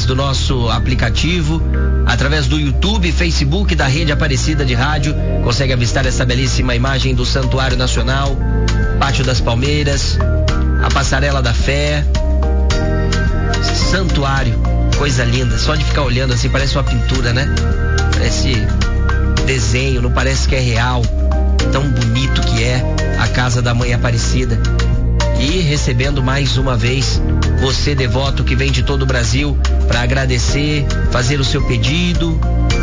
do nosso aplicativo, através do YouTube, Facebook da Rede Aparecida de Rádio, consegue avistar essa belíssima imagem do Santuário Nacional, Pátio das Palmeiras, a Passarela da Fé, santuário, coisa linda, só de ficar olhando assim, parece uma pintura, né? Parece desenho, não parece que é real, tão bonito que é a casa da Mãe Aparecida. E recebendo mais uma vez você, devoto, que vem de todo o Brasil para agradecer, fazer o seu pedido,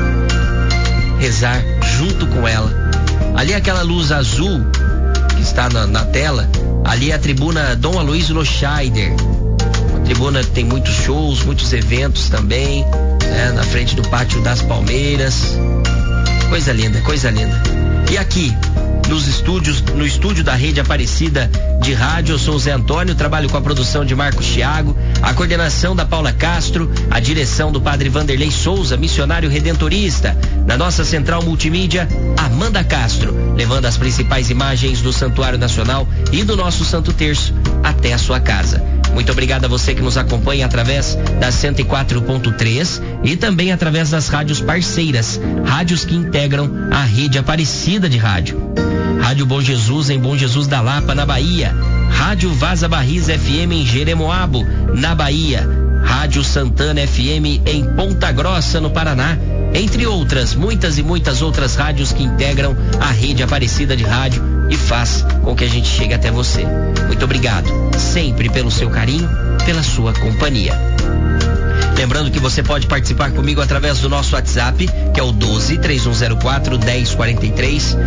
rezar junto com ela. Ali aquela luz azul que está na tela, ali é a tribuna Dom Aloysio Loscheider, uma tribuna que tem muitos shows, muitos eventos também, né, na frente do Pátio das Palmeiras. Coisa linda, coisa linda. E aqui no estúdio da Rede Aparecida de Rádio, eu sou o Zé Antônio, trabalho com a produção de Marcos Thiago, a coordenação da Paula Castro, a direção do Padre Vanderlei Souza, missionário redentorista. Na nossa central multimídia, Amanda Castro, levando as principais imagens do Santuário Nacional e do nosso Santo Terço até a sua casa. Muito obrigado a você que nos acompanha através da 104.3 e também através das rádios parceiras, rádios que integram a Rede Aparecida de Rádio. Rádio Bom Jesus em Bom Jesus da Lapa, na Bahia. Rádio Vaza Barris FM em Jeremoabo, na Bahia. Rádio Santana FM em Ponta Grossa, no Paraná. Entre outras, muitas e muitas outras rádios que integram a Rede Aparecida de Rádio e faz com que a gente chegue até você. Muito obrigado, sempre pelo seu carinho, pela sua companhia. Lembrando que você pode participar comigo através do nosso WhatsApp, que é o 12-3104-1043,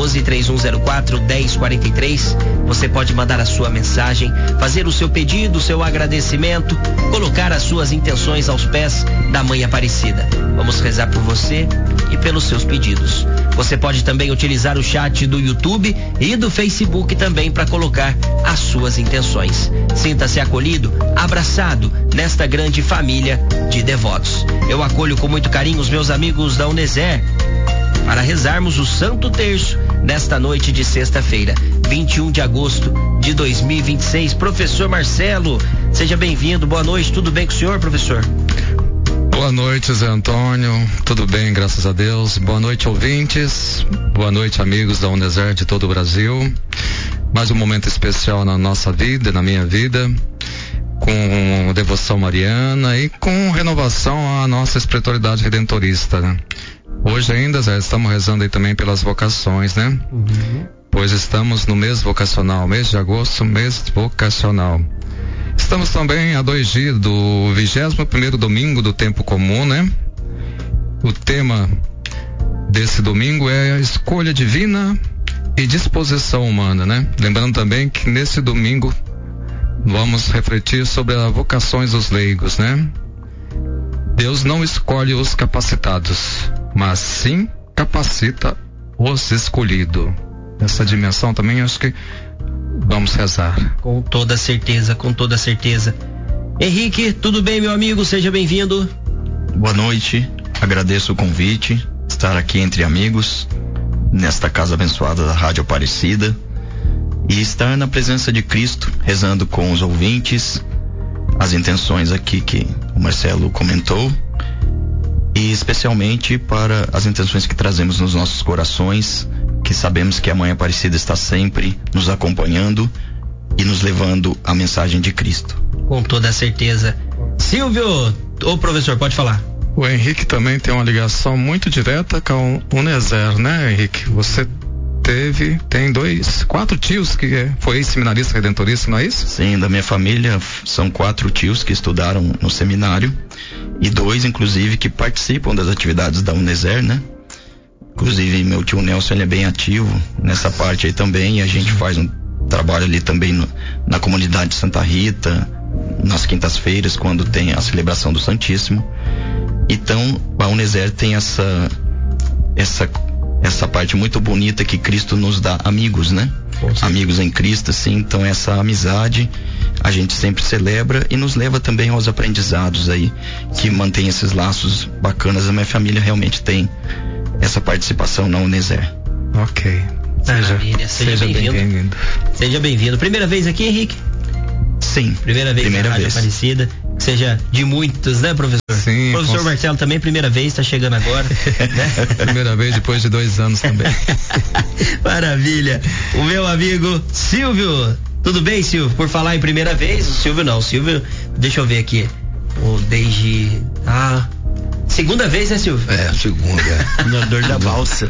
12-3104-1043. Você pode mandar a sua mensagem, fazer o seu pedido, o seu agradecimento, colocar as suas intenções aos pés da Mãe Aparecida. Vamos rezar por você e pelos seus pedidos. Você pode também utilizar o chat do YouTube e do Facebook também para colocar as suas intenções. Sinta-se acolhido, abraçado nesta grande família de devotos. Eu acolho com muito carinho os meus amigos da Uneser para rezarmos o Santo Terço nesta noite de sexta-feira, 21 de agosto de 2026. Professor Marcelo, seja bem-vindo. Boa noite, tudo bem com o senhor, professor? Boa noite, Zé Antônio, tudo bem, graças a Deus. Boa noite, ouvintes, boa noite, amigos da Uneser de todo o Brasil. Mais um momento especial na nossa vida, na minha vida, com devoção mariana e com renovação à nossa espiritualidade redentorista, né? Hoje ainda, Zé, estamos rezando aí também pelas vocações, né? Pois estamos no mês vocacional, mês de agosto, mês vocacional. Estamos também a 2 dias do 21º domingo do tempo comum, né? O tema desse domingo é a escolha divina e disposição humana, né? Lembrando também que nesse domingo vamos refletir sobre as vocações dos leigos, né? Deus não escolhe os capacitados, mas sim capacita os escolhidos. Essa dimensão também acho que vamos rezar. Com toda certeza, com toda certeza. Henrique, tudo bem, meu amigo? Seja bem-vindo. Boa noite, agradeço o convite, estar aqui entre amigos, nesta casa abençoada da Rádio Aparecida, e estar na presença de Cristo, rezando com os ouvintes, as intenções aqui que o Marcelo comentou, e especialmente para as intenções que trazemos nos nossos corações, que sabemos que a Mãe Aparecida está sempre nos acompanhando e nos levando a mensagem de Cristo. Com toda certeza. Silvio, ô professor, pode falar. O Henrique também tem uma ligação muito direta com o Uneser, né, Henrique? Você tem 4 tios que foi seminarista redentorista, não é isso? Sim, da minha família são 4 tios que estudaram no seminário e 2, inclusive, que participam das atividades da Uneser, né? Inclusive, meu tio Nelson, ele é bem ativo nessa parte aí também, e a gente faz um trabalho ali também na comunidade de Santa Rita, nas quintas-feiras, quando tem a celebração do Santíssimo. Então, a Uneser tem essa parte muito bonita que Cristo nos dá, amigos, né? Amigos em Cristo, assim. Então, essa amizade a gente sempre celebra e nos leva também aos aprendizados aí, que mantém esses laços bacanas. A minha família realmente tem essa participação na Uneser. Ok. Seja bem-vindo. Seja bem-vindo. Primeira vez aqui, Henrique? Sim. Primeira vez na Rádio Aparecida. Seja de muitos, né, professor? Sim, Professor Marcelo também, primeira vez, tá chegando agora, né? Primeira vez depois de 2 anos também. Maravilha. O meu amigo Silvio. Tudo bem, Silvio? Por falar em primeira vez, o Silvio não. O Silvio, deixa eu ver aqui. Desde. Segunda vez, né, Silvio? Segunda. Na dor da balsa.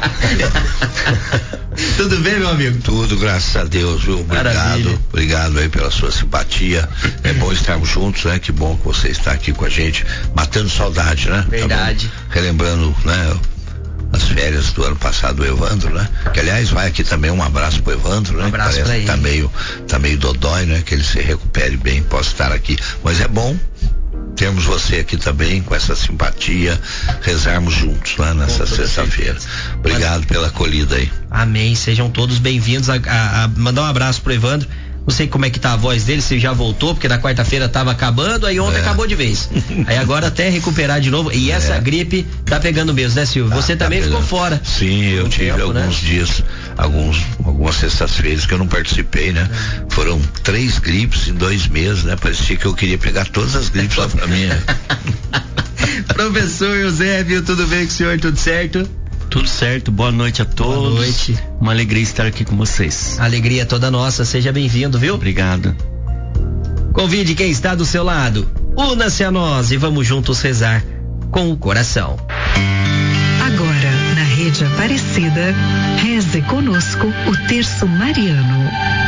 Tudo bem, meu amigo? Tudo, graças a Deus, viu? Obrigado aí pela sua simpatia. É bom estarmos juntos, né? Que bom que você está aqui com a gente, matando saudade, né? Verdade. Relembrando, né? As férias do ano passado do Evandro, né? Que aliás vai aqui também um abraço pro Evandro, né? Um abraço que parece pra ele. Tá meio dodói, né? Que ele se recupere bem, possa estar aqui. Mas é bom termos você aqui também com essa simpatia, rezarmos juntos lá nessa sexta-feira. Obrigado pela acolhida aí. Amém, sejam todos bem-vindos a mandar um abraço pro Evandro. Não sei como é que tá a voz dele, se já voltou, porque na quarta-feira tava acabando, aí ontem acabou de vez. Aí agora até recuperar de novo. E essa gripe tá pegando mesmo, né, Silvio? Você também ficou fora. Sim, eu tive alguns dias, algumas sextas-feiras que eu não participei, né? Foram 3 gripes em 2 meses, né? Parecia que eu queria pegar todas as gripes só pra mim. Professor Eusébio, tudo bem com o senhor? Tudo certo? Tudo certo, boa noite a todos. Boa noite. Uma alegria estar aqui com vocês. Alegria toda nossa, seja bem-vindo, viu? Obrigado. Convide quem está do seu lado. Una-se a nós e vamos juntos rezar com o coração. Agora, na Rede Aparecida, reze conosco o Terço Mariano.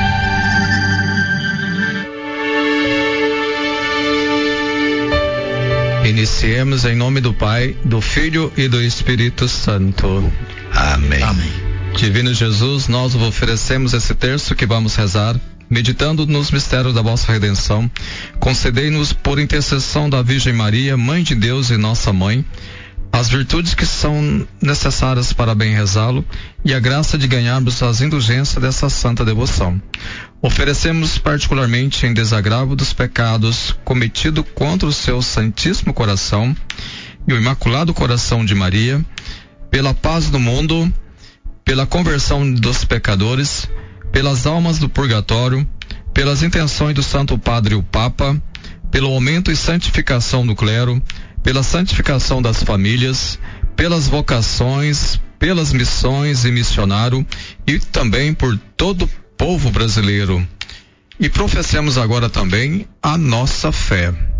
Iniciemos em nome do Pai, do Filho e do Espírito Santo. Amém. Divino Jesus, nós vos oferecemos esse terço que vamos rezar, meditando nos mistérios da vossa redenção. Concedei-nos, por intercessão da Virgem Maria, Mãe de Deus e nossa Mãe, as virtudes que são necessárias para bem rezá-lo e a graça de ganharmos as indulgências dessa santa devoção. Oferecemos particularmente em desagravo dos pecados cometidos contra o seu Santíssimo Coração e o Imaculado Coração de Maria, pela paz do mundo, pela conversão dos pecadores, pelas almas do purgatório, pelas intenções do Santo Padre o Papa, pelo aumento e santificação do clero, pela santificação das famílias, pelas vocações, pelas missões e missionário e também por todo o povo brasileiro. E professemos agora também a nossa fé.